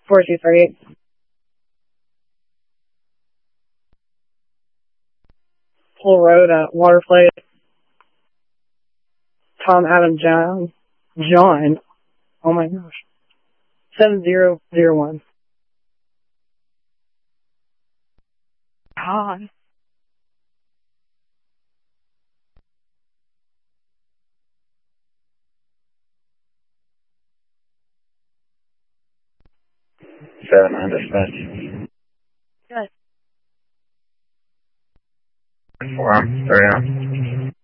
423. Pull Road at Waterplay. Tom Adam John. Oh my gosh. 7001. John. Dispatch. Good. 4 on, 30 on.